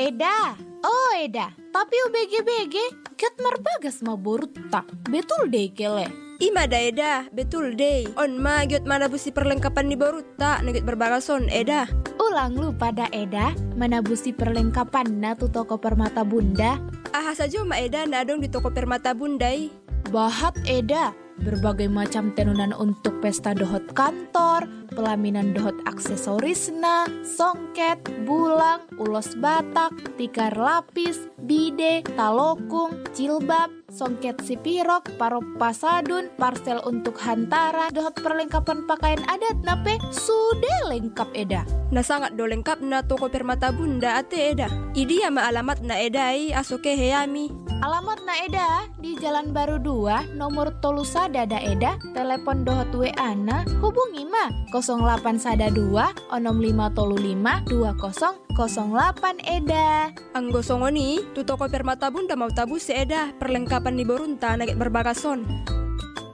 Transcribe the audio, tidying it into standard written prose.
Eda, oh Eda, tapi UBG-BG, ket marbagas ma borutta. Betul deh kele. Ima da Eda, betul deh. On ma giot manabusi perlengkapan di borutta, nagit berbagason Eda. Ulang lupa da Eda, manabusi perlengkapan na tu toko permata bunda. Aha saja ma Eda nadong di toko permata bundai. Bahat Eda, berbagai macam tenunan untuk pesta dohot kantor, pelaminan dohot aksesorisna, songket, bulang, ulos batak, tikar lapis, bide, talokung, jilbab, songket sipirok, parop pasadun, parsel untuk hantara, dohot perlengkapan pakaian adat nape sudah lengkap Eda. Na sangat do lengkap na toko permata bunda ate Eda. Idi ama alamat na Edai asoke heyami. Alamat na Eda di Jalan Baru 2, nomor tolu sada da Eda, telepon dohot WA na hubungi ma 08 sada 2 onom 5 tolu 5 2008 Eda. Anggo songoni, tu toko permata bunda mau tabu si Eda perlengkapan di borunta nagit berbagason.